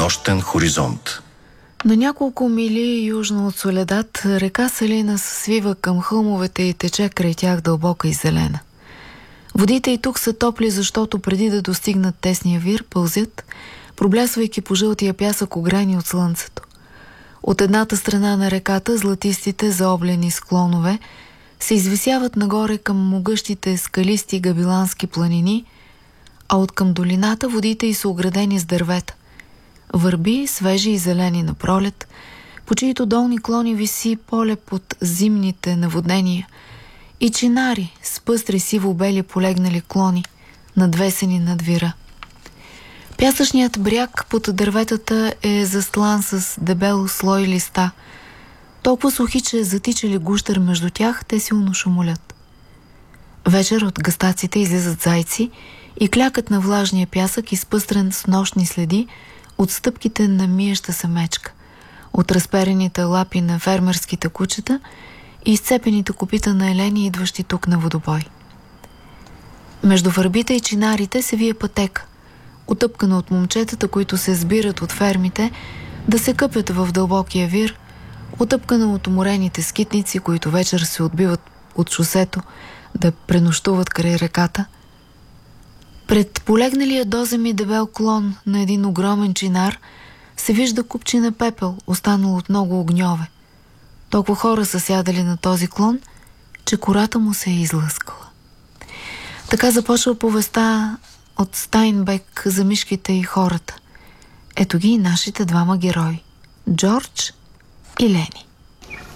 нощен хоризонт. На няколко мили южно от Соледад, река Салина се свива към хълмовете и тече край тях дълбока и зелена. Водите и тук са топли, защото преди да достигнат тесния вир, пълзят, проблясвайки по жълтия пясък, ограни от слънцето. От едната страна на реката златистите заоблени склонове се извисяват нагоре към могъщите скалисти габилански планини, а от към долината водите й са оградени с дървета. Върби, свежи и зелени на пролет, по чието долни клони виси поле под зимните наводнения, и чинари с пъстри сиво-бели полегнали клони, надвесени над вира. Пясъчният бряг под дърветата е застлан с дебел слой листа. Толкова сухи, че затичали гущер между тях, те силно шумолят. Вечер от гъстаците излизат зайци и клякат на влажния пясък, изпъстрен с нощни следи от стъпките на миеща се мечка, от разперените лапи на фермерските кучета и изцепените копита на елени, идващи тук на водобой. Между върбите и чинарите се вие пътека, утъпкана от момчетата, които се сбират от фермите да се къпят в дълбокия вир, утъпкана от уморените скитници, които вечер се отбиват от шосето да пренощуват край реката. Пред полегналия доземи дебел клон на един огромен чинар се вижда купчина пепел, останал от много огньове. Толкова хора са сядали на този клон, че кората му се е излъскала. Така започва повестта от Стайнбек за мишките и хората. Ето ги и нашите двама герои – Джордж и Лени.